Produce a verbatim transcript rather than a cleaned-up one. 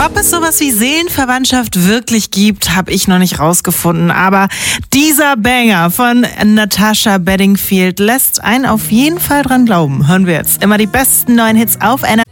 Ob es sowas wie Seelenverwandtschaft wirklich gibt, habe ich noch nicht rausgefunden. Aber dieser Banger von Natasha Bedingfield lässt einen auf jeden Fall dran glauben. Hören wir jetzt immer die besten neuen Hits auf N R